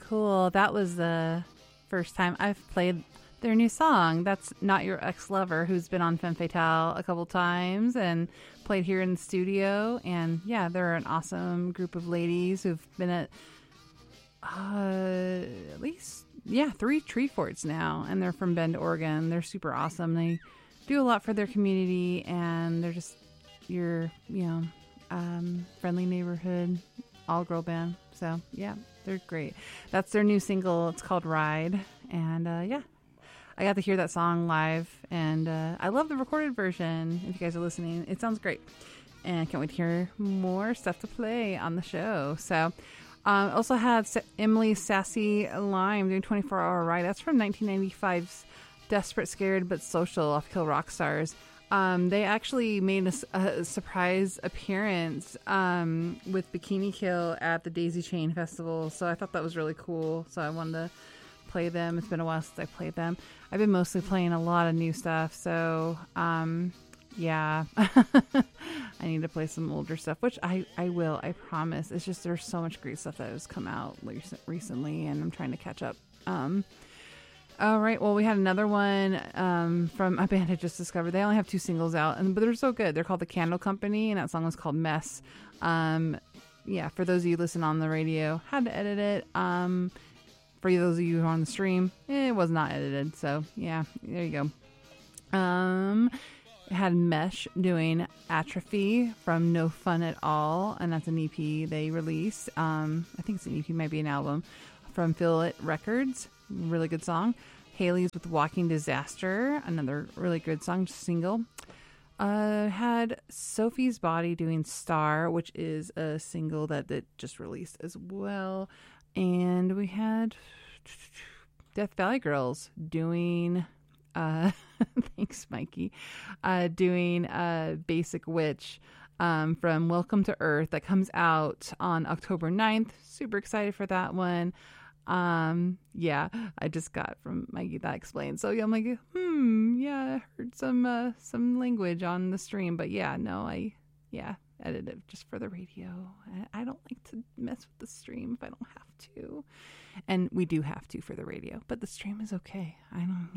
Cool. That was the first time I've played their new song. That's Not Your Ex-Lover, who's been on Femme Fatale a couple times and played here in the studio. And yeah, they're an awesome group of ladies who've been at least 3 Treeforts now, and they're from Bend, Oregon. They're super awesome. They do a lot for their community, and they're just your friendly neighborhood all-girl band. So yeah, they're great. That's their new single. It's called Ride, and I got to hear that song live, and I love the recorded version. If you guys are listening, it sounds great, and I can't wait to hear more stuff to play on the show. So also had Emily Sassy Lime doing 24-Hour Ride. That's from 1995's Desperate, Scared, But Social off Kill Rock Stars. They actually made a surprise appearance with Bikini Kill at the Daisy Chain Festival, so I thought that was really cool. So I wanted to play them. It's been a while since I played them. I've been mostly playing a lot of new stuff, so yeah. I need to play some older stuff, which I will, I promise. It's just there's so much great stuff that has come out recently, and I'm trying to catch up. All right, well, we had another one from a band I just discovered. They only have 2 singles out, but they're so good. They're called The Candle Company, and that song was called Mess. For those of you who listen on the radio, had to edit it. For those of you who are on the stream, it was not edited. So, yeah, there you go. It had Mesh doing Atrophy from No Fun at All, and that's an EP they released. I think it's an EP, might be an album, from Feel It Records. Really good song. Haley's with Walking Disaster, another really good song, single. Had Sophie's Body doing Star, which is a single that just released as well. And we had Death Valley Girls doing thanks Mikey, doing Basic Witch from Welcome to Earth, that comes out on October 9th. Super excited for that one. I just got from Mikey that explained. So yeah, I'm like, I heard some language on the stream, but I edit it just for the radio. I don't like to mess with the stream if I don't have to, and we do have to for the radio, but the stream is okay. I don't,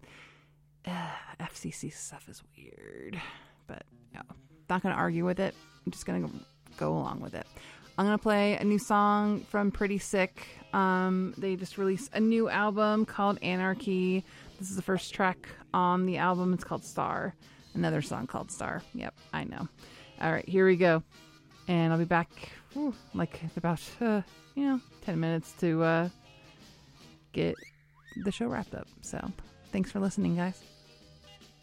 FCC stuff is weird, but not gonna argue with it. I'm just gonna go along with it. I'm going to play a new song from Pretty Sick. They just released a new album called Anarchy. This is the first track on the album. It's called Star. Another song called Star. Yep, I know. All right, here we go. And I'll be back about 10 minutes to get the show wrapped up. So thanks for listening, guys.